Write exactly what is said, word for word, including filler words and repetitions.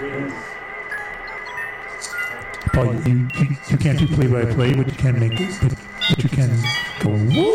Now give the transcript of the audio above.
Paul, you, you, you can't do play-by-play, but you can make, but, but you can go, woo!